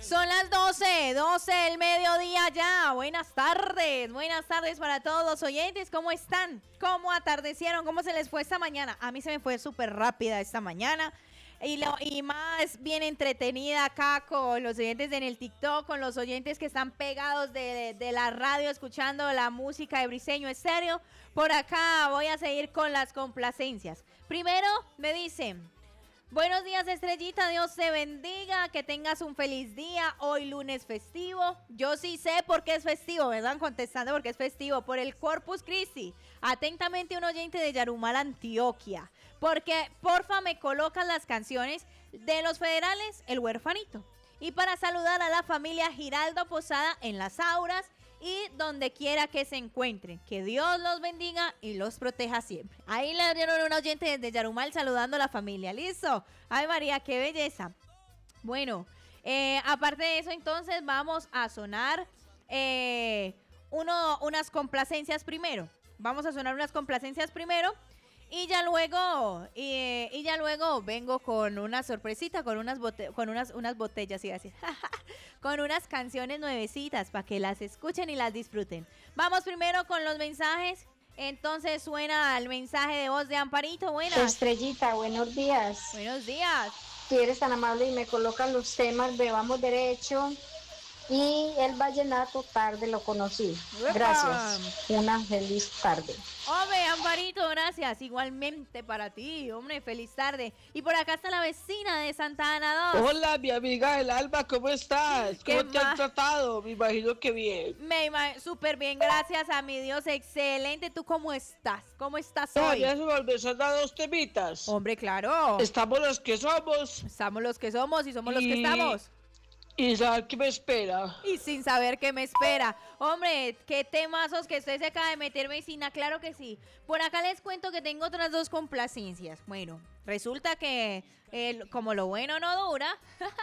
Son las 12 del mediodía ya. Buenas tardes para todos los oyentes. ¿Cómo están? ¿Cómo atardecieron? ¿Cómo se les fue esta mañana? A mí se me fue súper rápida esta mañana. Y más bien entretenida acá con los oyentes en el TikTok, con los oyentes que están pegados de la radio escuchando la música de Briseño Estéreo. Por acá voy a seguir con las complacencias. Primero me dicen: buenos días, Estrellita, Dios te bendiga, que tengas un feliz día, hoy lunes festivo. Yo sí sé por qué es festivo, me están contestando porque es festivo, por el Corpus Christi. Atentamente, un oyente de Yarumal, Antioquia, porque porfa me colocan las canciones de los federales, El Huerfanito. Y para saludar a la familia Giraldo Posada en Las Auras y donde quiera que se encuentren. Que Dios los bendiga y los proteja siempre. Ahí le dieron un oyente desde Yarumal saludando a la familia. ¿Listo? Ay, María, qué belleza. Bueno, aparte de eso, entonces vamos a sonar unas complacencias primero. Vamos a sonar unas complacencias primero. Y ya luego vengo con una sorpresita, con unas botellas, iba a decir, con unas canciones nuevecitas para que las escuchen y las disfruten. Vamos primero con los mensajes. Entonces suena el mensaje de voz de Amparito. Buenas. Estrellita, buenos días. Buenos días. Si eres tan amable y me colocan los temas de Vamos Derecho y el vallenato, Tarde lo conocí. ¡Epa! Gracias. Una feliz tarde. Hombre, Amparito, gracias. Igualmente para ti, hombre, feliz tarde. Y por acá está la vecina de Santa Ana 2. Hola, mi amiga del alba, ¿cómo estás? ¿Cómo te han tratado? Me imagino que bien. Súper bien, gracias a mi Dios, excelente. ¿Tú cómo estás? ¿Cómo estás hoy? Ya se volvió a dar dos temitas. Hombre, claro. Estamos los que somos. Estamos los que somos y somos los que estamos. Y saber qué me espera. Y sin saber qué me espera. Hombre, qué temazos que usted se acaba de meter, vecina. Claro que sí. Por acá les cuento que tengo otras dos complacencias. Bueno, resulta que como lo bueno no dura,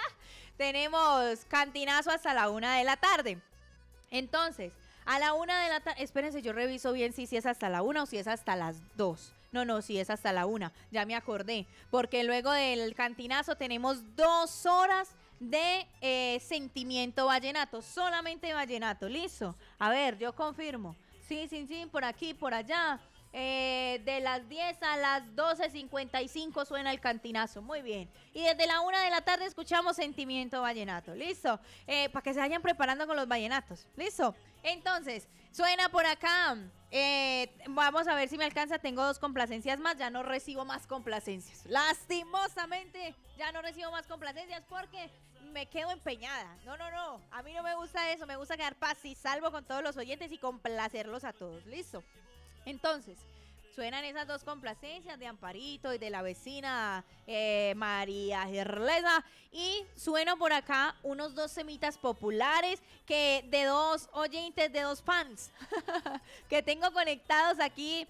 tenemos cantinazo hasta la 1 de la tarde. Entonces, a la 1 de la tarde, espérense, yo reviso bien si es hasta la 1 o si es hasta las 2. No, si es hasta la 1. Ya me acordé. Porque luego del cantinazo tenemos 2 horas de sentimiento vallenato, solamente vallenato, listo. A ver, yo confirmo. Sí, por aquí, por allá. De las 10 a las 12:55 suena el cantinazo, muy bien. Y desde la 1 de la tarde escuchamos sentimiento vallenato, listo. Para que se vayan preparando con los vallenatos, listo. Entonces, suena por acá. Vamos a ver si me alcanza. Tengo 2 complacencias más. Ya no recibo más complacencias. Lastimosamente, ya no recibo más complacencias porque me quedo empeñada. No. A mí no me gusta eso. Me gusta quedar paz y salvo con todos los oyentes y complacerlos a todos. Listo. Entonces, suenan esas 2 complacencias de Amparito y de la vecina María Gerlesa. Y sueno por acá unos 2 semitas populares que de 2 oyentes, de 2 fans que tengo conectados aquí.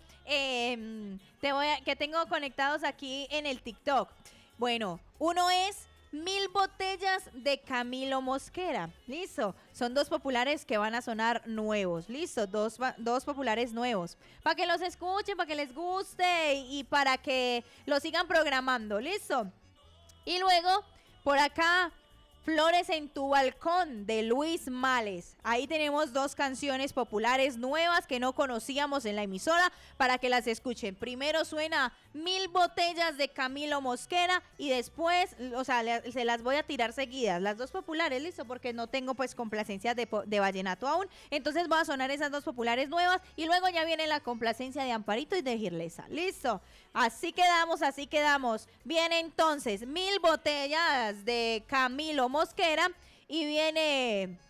Que tengo conectados aquí en el TikTok. Bueno, uno es 1000 botellas de Camilo Mosquera. Listo. Son 2 populares que van a sonar nuevos. Listo. Dos populares nuevos. Para que los escuchen, para que les guste y para que los sigan programando. Listo. Y luego, por acá, Flores en tu balcón, de Luis Males. Ahí tenemos 2 canciones populares nuevas que no conocíamos en la emisora para que las escuchen. Primero suena 1000 botellas de Camilo Mosquera y después, se las voy a tirar seguidas. Las 2 populares, listo, porque no tengo pues complacencias de vallenato aún. Entonces voy a sonar esas 2 populares nuevas y luego ya viene la complacencia de Amparito y de Girlesa. Listo. Así quedamos. Viene entonces 1000 botellas de Camilo Mosquera y viene,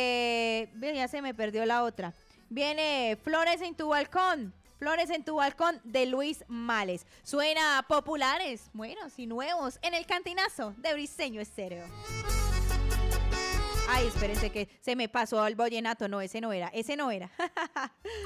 ya se me perdió la otra. Viene Flores en tu balcón de Luis Males. Suena populares, buenos y nuevos en el cantinazo de Briseño Estéreo. Ay, espérense que se me pasó el vallenato. No, ese no era.